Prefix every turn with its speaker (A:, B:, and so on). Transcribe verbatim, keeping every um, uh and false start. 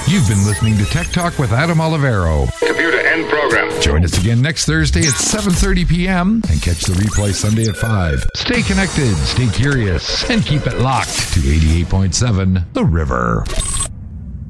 A: You've been listening to Tech Talk with Adam Olivero.
B: Computer end program.
A: Join us again next Thursday at seven thirty p.m. and catch the replay Sunday at five. Stay connected, stay curious, and keep it locked to eighty-eight point seven The River.